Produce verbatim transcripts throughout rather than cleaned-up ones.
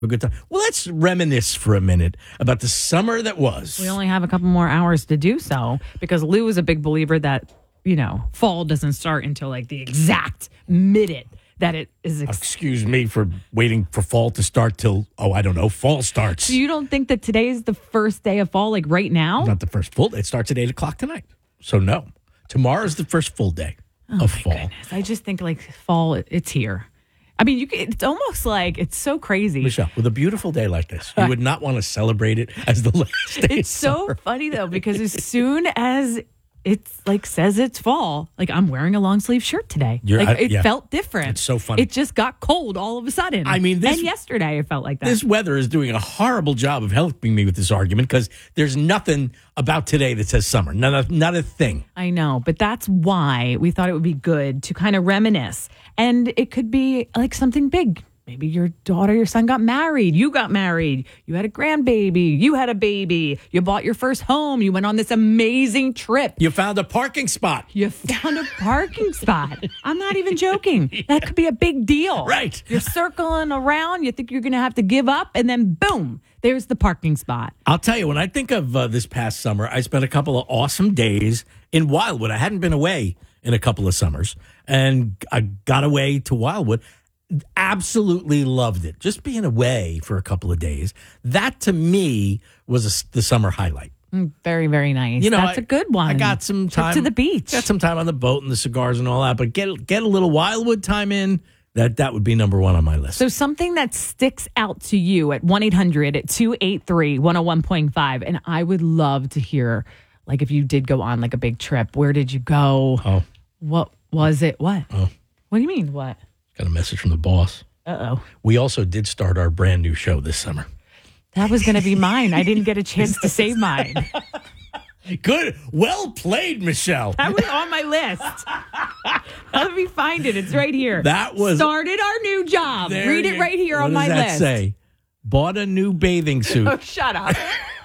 a good time. Well, let's reminisce for a minute about the summer that was. We only have a couple more hours to do so because Lou is a big believer that, you know, fall doesn't start until like the exact minute that it is. Ex- Excuse me for waiting for fall to start till, oh, I don't know, fall starts. So you don't think that today is the first day of fall, like right now? Not the first full day. It starts at eight o'clock tonight. So no. Tomorrow's the first full day oh of my fall. Goodness. I just think like fall, it's here. I mean, you can, it's almost like it's so crazy. Michelle, with a beautiful day like this, you would not want to celebrate it as the last day. It's so funny though, because as soon as it's like says it's fall, like I'm wearing a long sleeve shirt today. You're, like I, it yeah. felt different. It's so funny. It just got cold all of a sudden. I mean, this, and yesterday it felt like that. This weather is doing a horrible job of helping me with this argument because there's nothing about today that says summer. Not a, not a thing. I know, but that's why we thought it would be good to kind of reminisce. And it could be like something big. Maybe your daughter, your son got married. You got married. You had a grandbaby. You had a baby. You bought your first home. You went on this amazing trip. You found a parking spot. You found a parking spot. I'm not even joking. That could be a big deal. Right. You're circling around. You think you're going to have to give up. And then boom, there's the parking spot. I'll tell you, when I think of uh, this past summer, I spent a couple of awesome days in Wildwood. I hadn't been away in a couple of summers. And I got away to Wildwood. Absolutely loved it. Just being away for a couple of days. That to me was a, the summer highlight. Mm, very, very nice. You know, That's I, a good one. I got some Trip time to the beach. Got some time on the boat and the cigars and all that. But get get a little Wildwood time in. That that would be number one on my list. So something that sticks out to you at one eight hundred two eight three one oh one point five. And I would love to hear, like, if you did go on like a big trip, where did you go? Oh. What was it? What? Oh. What do you mean? What? Got a message from the boss. Uh-oh. We also did start our brand new show this summer. That was going to be mine. I didn't get a chance to say mine. Good. Well played, Michelle. That was on my list. Let me find it. It's right here. That was... Started our new job. There Read you, it right here what on does my that list. Say? Bought a new bathing suit. Oh, shut up.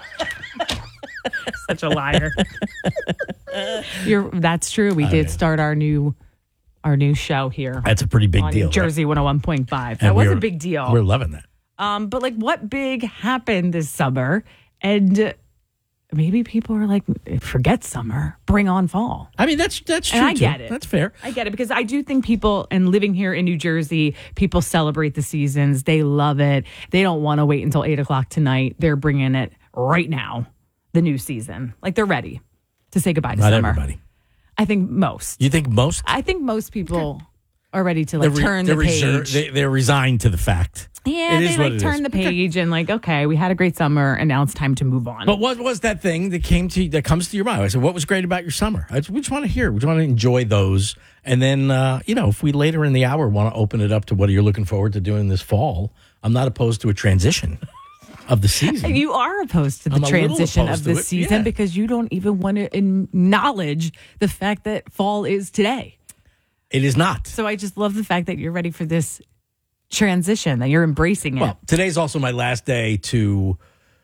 Such a liar. You're, that's true. We I did mean, start our new our new show here. That's a pretty big on deal. Jersey right? one oh one point five. That was a big deal. We're loving that. Um, but like, what big happened this summer? And maybe people are like, forget summer, bring on fall. I mean, that's that's true. And I too. get it. That's fair. I get it because I do think people, and living here in New Jersey, people celebrate the seasons. They love it. They don't want to wait until eight o'clock tonight. They're bringing it right now, the new season. Like they're ready to say goodbye to Not summer. everybody. I think most. You think most? I think most people are ready to like They're re- turn the they're page. reser- they, they're resigned to the fact. Yeah, It they is what like it turn is. the page and like, okay, we had a great summer and now it's time to move on. But what was that thing that came to that comes to your mind? I said, what was great about your summer? I just, we just want to hear. We just want to enjoy those. And then, uh, you know, if we later in the hour want to open it up to what you're looking forward to doing this fall, I'm not opposed to a transition of the season. You are opposed to the I'm a little transition opposed of to the it, season yeah. because you don't even want to acknowledge the fact that fall is today. It is not. So I just love the fact that you're ready for this transition, that you're embracing it. Well, today's also my last day to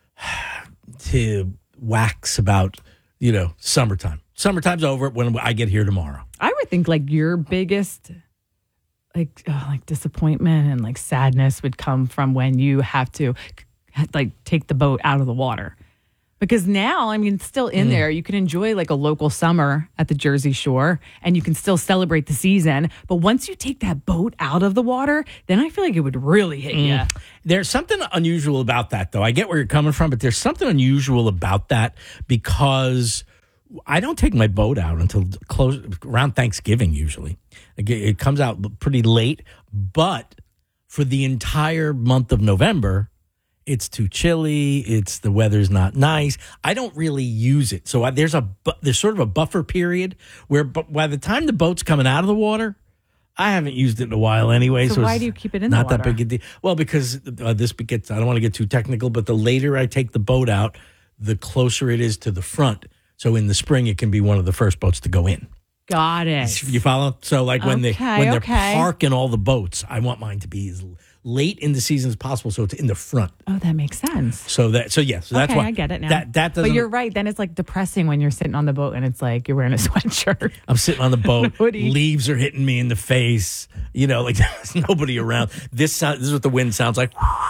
to wax about, you know, summertime. Summertime's over when I get here tomorrow. I would think like your biggest like oh, like disappointment and like sadness would come from when you have to like take the boat out of the water. Because now, I mean, it's still in mm. there. You can enjoy like a local summer at the Jersey Shore and you can still celebrate the season. But once you take that boat out of the water, then I feel like it would really hit mm. you. There's something unusual about that, though. I get where you're coming from, but there's something unusual about that because I don't take my boat out until close around Thanksgiving, usually. It comes out pretty late, but for the entire month of November, it's too chilly. It's the weather's not nice. I don't really use it. So I, there's a bu- there's sort of a buffer period where but by the time the boat's coming out of the water, I haven't used it in a while anyway. So, so why it's do you keep it in the not water? that big a deal. Well, because uh, this gets, I don't want to get too technical, but the later I take the boat out, the closer it is to the front. So in the spring, it can be one of the first boats to go in. Got it. You follow? So like when Okay, they when they're okay. parking all the boats, I want mine to be as late in the season as possible, so it's in the front. Oh, that makes sense. So that so yeah, so that's okay, why I get it now. That that doesn't. But you're right. Then it's like depressing when you're sitting on the boat and it's like you're wearing a sweatshirt. I'm sitting on the boat. Hoodie. Leaves are hitting me in the face. You know, like there's nobody around. This sound. This is what the wind sounds like.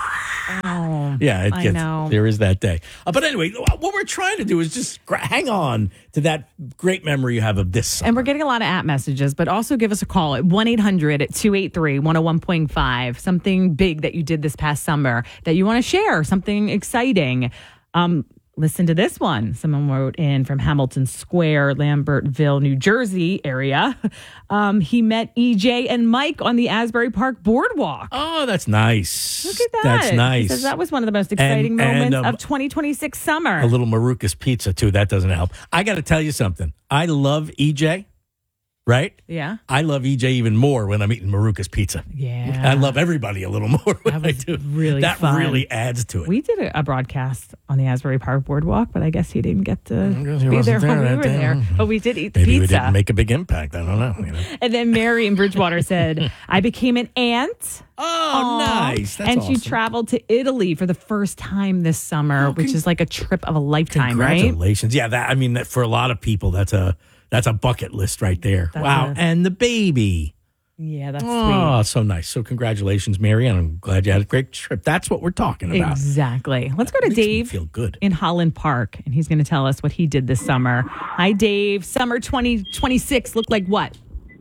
Oh, Yeah, it I gets, know. there is that day. Uh, but anyway, what we're trying to do is just gra- hang on to that great memory you have of this summer. And we're getting a lot of app messages, but also give us a call at one eight hundred two eight three one oh one point five. Something big that you did this past summer that you want to share, something exciting. Um, listen to this one. Someone wrote in from Hamilton Square, Lambertville, New Jersey area. Um, he met E J and Mike on the Asbury Park Boardwalk. Oh, that's nice. Look at that. That's nice. He says that was one of the most exciting And- moments and, um, of twenty twenty-six summer. A little Marucas pizza, too. That doesn't help. I got to tell you something. I love E J, right? Yeah. I love E J even more when I'm eating Marucas pizza. Yeah. I love everybody a little more when That I was do. really That fun. really adds to it. We did a, a broadcast on the Asbury Park Boardwalk, but I guess he didn't get to guess he be wasn't there when there we that were day. there. But we did eat the Maybe we pizza. didn't make a big impact. I don't know. You know? And then Mary in Bridgewater said, I became an aunt. Oh, Aw. nice. That's and awesome. she traveled to Italy for the first time this summer, Oh, which con- is like a trip of a lifetime, right? Congratulations. Yeah, that I mean that for a lot of people that's a that's a bucket list right there. That's wow. a- And the baby. Yeah, that's Oh, so nice. So congratulations, Mary, and I'm glad you had a great trip. That's what we're talking sweet. about. Exactly. Let's go to Makes me Dave feel good. in Holland Park, and he's going to tell us what he did this summer. Hi, Dave. Summer twenty twenty-six looked like what?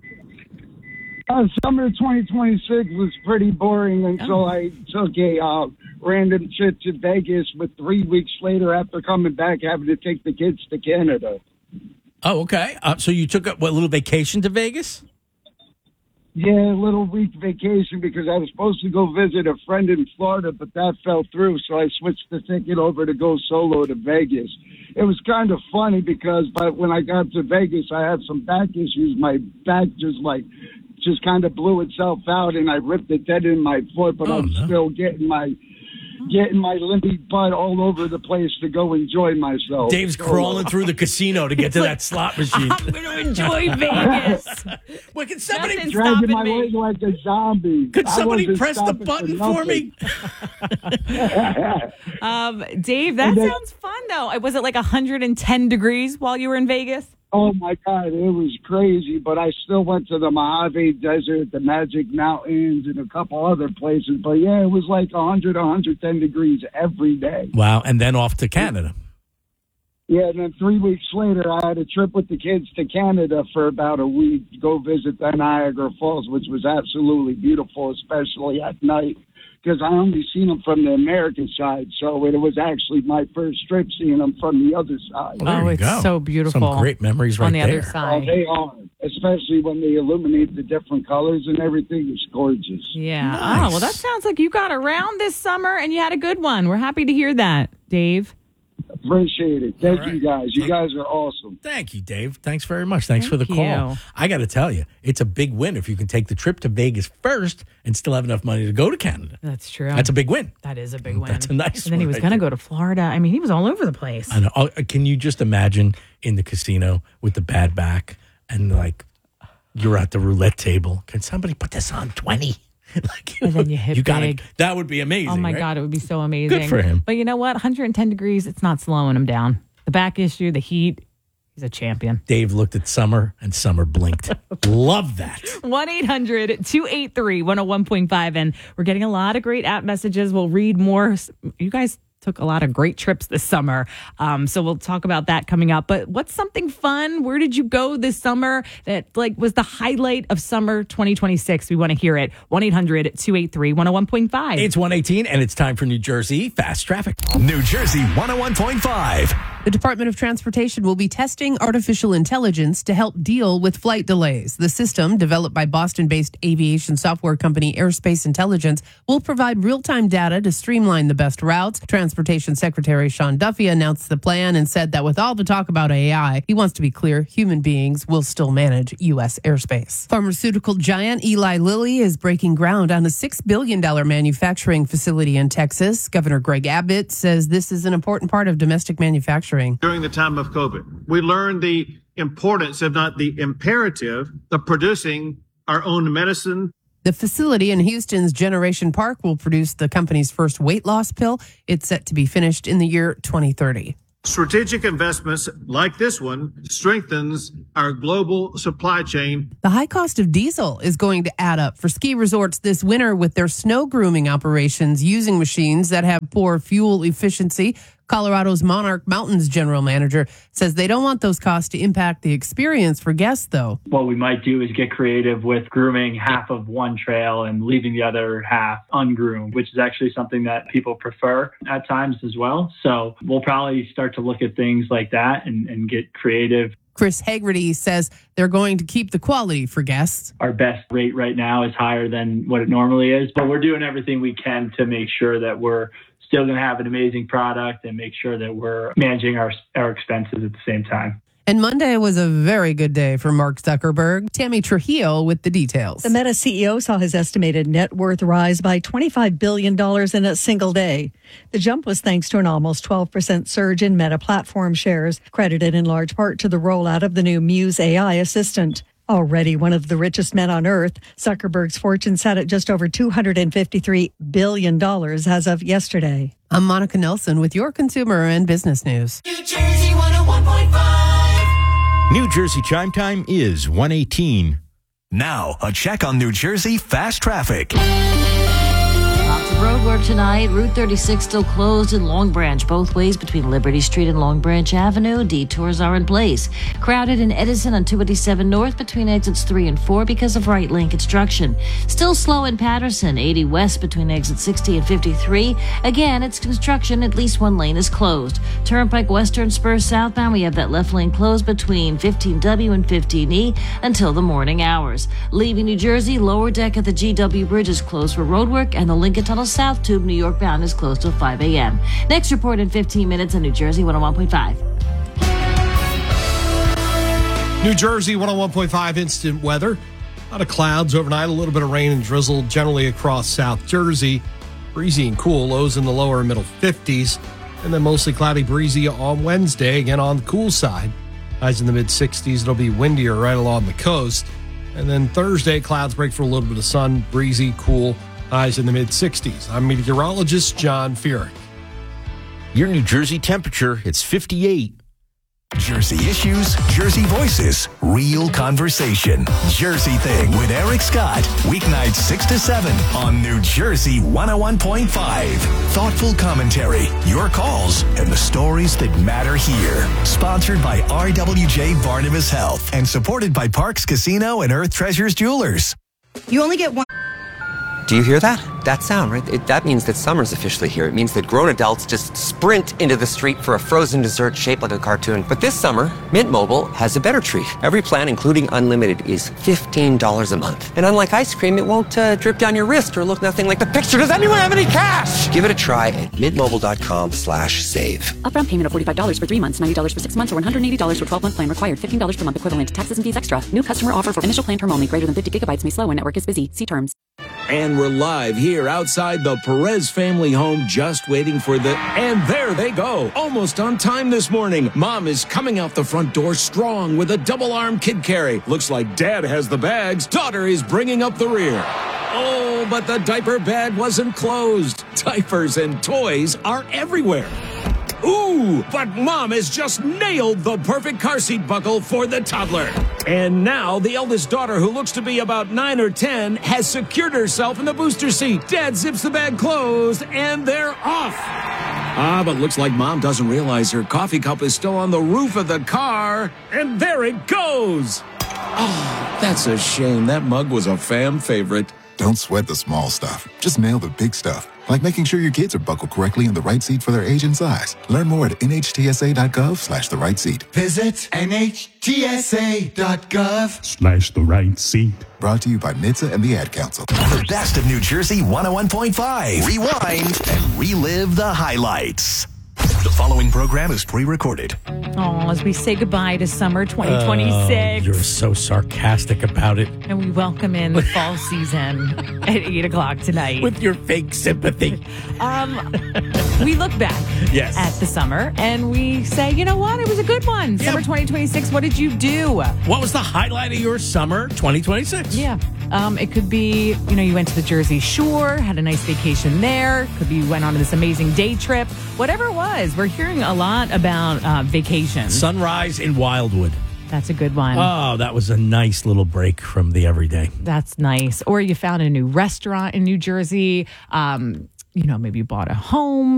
Uh, summer twenty twenty-six was pretty boring until Oh. I took a uh, random trip to Vegas, but three weeks later, after coming back, having to take the kids to Canada. Oh, okay. Uh, so you took a what, little vacation to Vegas? Yeah, a little week vacation because I was supposed to go visit a friend in Florida, but that fell through, so I switched the ticket over to go solo to Vegas. It was kind of funny because but when I got to Vegas, I had some back issues. My back just like just kind of blew itself out, and I ripped the tendon in my foot, but Oh, I'm no. still getting my getting my limpy butt all over the place to go enjoy myself. Dave's So, crawling through the casino to get to that slot machine. I'm going to enjoy Vegas. Well, can somebody Nothing dragging stopping my me. leg like a zombie. could I somebody wasn't press the stopping button for me? nothing. Um, Dave, that And then- sounds fun, though. Was it like one hundred ten degrees while you were in Vegas? Oh my God, it was crazy. But I still went to the Mojave Desert, the Magic Mountains, and a couple other places. But yeah, it was like one hundred, one hundred ten degrees every day. Wow, and then off to Canada. Yeah, and then three weeks later, I had a trip with the kids to Canada for about a week to go visit the Niagara Falls, which was absolutely beautiful, especially at night, because I only seen them from the American side. So it was actually my first trip seeing them from the other side. Well, there Oh, you it's go. so beautiful. Some great memories right on the there. other Oh, side. they are, especially when they illuminate the different colors and everything. It's gorgeous. Yeah. Nice. Oh, well, that sounds like you got around this summer and you had a good one. We're happy to hear that, Dave. Appreciate it. Thank All right. you, guys. You guys are awesome. Thank you, Dave. Thanks very much. Thanks for the Thank call. you. I got to tell you, it's a big win if you can take the trip to Vegas first and still have enough money to go to Canada. That's true. That's a big win. that is a big win. That's a nice And then he one was right going to there. go to Florida. I mean, he was all over the place. I know. Oh, can you just imagine in the casino with the bad back and like you're at the roulette table? Can somebody put this on twenty? Like, And then you hit you gotta, big. That would be amazing. Oh my right? God, it would be so amazing. Good for him. But you know what? one hundred ten degrees, it's not slowing him down. The back issue, the heat, he's a champion. Dave looked at Summer and Summer blinked. Love that. one eight hundred two eight three one oh one point five. And we're getting a lot of great app messages. We'll read more. You guys took a lot of great trips this summer. Um, so we'll talk about that coming up. But what's something fun? Where did you go this summer that like was the highlight of summer twenty twenty-six? We want to hear it. one eight hundred two eight three one oh one point five. It's one eighteen and it's time for New Jersey Fast Traffic. New Jersey one oh one point five. The Department of Transportation will be testing artificial intelligence to help deal with flight delays. The system, developed by Boston-based aviation software company Airspace Intelligence, will provide real-time data to streamline the best routes. Transportation Secretary Sean Duffy announced the plan and said that with all the talk about A I, he wants to be clear human beings will still manage U S airspace. Pharmaceutical giant Eli Lilly is breaking ground on a six billion dollars manufacturing facility in Texas. Governor Greg Abbott says this is an important part of domestic manufacturing. During the time of COVID, we learned the importance, if not the imperative, of producing our own medicine. The facility in Houston's Generation Park will produce the company's first weight loss pill. It's set to be finished in the year twenty thirty. Strategic investments like this one strengthens our global supply chain. The high cost of diesel is going to add up for ski resorts this winter with their snow grooming operations using machines that have poor fuel efficiency. Colorado's Monarch Mountains general manager says they don't want those costs to impact the experience for guests, though. What we might do is get creative with grooming half of one trail and leaving the other half ungroomed, which is actually something that people prefer at times as well. So we'll probably start to look at things like that and, and get creative. Chris Haggerty says they're going to keep the quality for guests. Our best rate right now is higher than what it normally is, but we're doing everything we can to make sure that we're still going to have an amazing product and make sure that we're managing our our expenses at the same time. And Monday was a very good day for Mark Zuckerberg. Tammy Trujillo with the details. The Meta C E O saw his estimated net worth rise by twenty-five billion dollars in a single day. The jump was thanks to an almost twelve percent surge in Meta platform shares, credited in large part to the rollout of the new Muse A I assistant. Already one of the richest men on earth, Zuckerberg's fortune sat at just over two hundred fifty-three billion dollars as of yesterday. I'm Monica Nelson with your consumer and business news. New Jersey one oh one point five. New Jersey chime time is one eighteen. Now, a check on New Jersey fast traffic. Lots of road work tonight. Route thirty-six still closed in Long Branch both ways between Liberty Street and Long Branch Avenue. Detours are in place. Crowded in Edison on two eighty-seven North between exits three and four because of right lane construction. Still slow in Patterson, eighty West between exits sixty and fifty-three. Again, it's construction. At least one lane is closed. Turnpike Western Spur southbound, we have that left lane closed between fifteen W and fifteen E until the morning hours. Leaving New Jersey, lower deck at the G W Bridge is closed for roadwork, and the Lincoln Tunnel South Tube New York bound is closed till five a.m. Next report in fifteen minutes on New Jersey one oh one point five. New Jersey one oh one point five instant weather. A lot of clouds overnight, a little bit of rain and drizzle generally across South Jersey. Breezy and cool, lows in the lower and middle fifties. And then mostly cloudy, breezy on Wednesday, again on the cool side. Highs in the mid sixties. It'll be windier right along the coast. And then Thursday, clouds break for a little bit of sun, breezy, cool. Highs in the mid sixties. I'm meteorologist John Feerick. Your New Jersey temperature, it's fifty-eight. Jersey issues, Jersey voices, real conversation. Jersey Thing with Eric Scott. Weeknights six to seven on New Jersey one oh one point five. Thoughtful commentary, your calls, and the stories that matter here. Sponsored by R W J Barnabas Health and supported by Parks Casino and Earth Treasures Jewelers. You only get one. Do you hear that? That sound, right? It, that means that summer's officially here. It means that grown adults just sprint into the street for a frozen dessert shaped like a cartoon. But this summer, Mint Mobile has a better treat. Every plan, including unlimited, is fifteen dollars a month. And unlike ice cream, it won't uh, drip down your wrist or look nothing like the picture. Does anyone have any cash? Give it a try at mintmobile.com slash save. Upfront payment of forty-five dollars for three months, ninety dollars for six months, or one hundred eighty dollars for twelve-month plan required. fifteen dollars per month equivalent. Taxes and fees extra. New customer offer for initial plan term only. Greater than fifty gigabytes may slow when network is busy. See terms. And we're live here outside the Perez family home, just waiting for the... And there they go. Almost on time this morning. Mom is coming out the front door strong with a double-arm kid carry. Looks like Dad has the bags. Daughter is bringing up the rear. Oh, but the diaper bag wasn't closed. Diapers and toys are everywhere. Ooh, but Mom has just nailed the perfect car seat buckle for the toddler. And now the eldest daughter, who looks to be about nine or ten, has secured herself in the booster seat. Dad zips the bag closed, and they're off. Ah, but looks like Mom doesn't realize her coffee cup is still on the roof of the car. And there it goes. Oh, that's a shame. That mug was a fam favorite. Don't sweat the small stuff. Just nail the big stuff. Like making sure your kids are buckled correctly in the right seat for their age and size. Learn more at nhtsa.gov slash the right seat. Visit nhtsa.gov slash the right seat. Brought to you by N H T S A and the Ad Council. The best of New Jersey one oh one point five. Rewind and relive the highlights. The following program is pre-recorded. Oh, as we say goodbye to summer twenty twenty-six. Uh, you're so sarcastic about it. And we welcome in the fall season at eight o'clock tonight. With your fake sympathy. Um, we look back yes. at the summer and we say, you know what? It was a good one. Yeah. Summer twenty twenty-six, what did you do? What was the highlight of your summer twenty twenty-six? Yeah. Um, it could be, you know, you went to the Jersey Shore, had a nice vacation there. Could be you went on this amazing day trip. Whatever it was, is. We're hearing a lot about uh, vacations. Sunrise in Wildwood. That's a good one. Oh, that was a nice little break from the everyday. That's nice. Or you found a new restaurant in New Jersey. Um, you know, maybe you bought a home.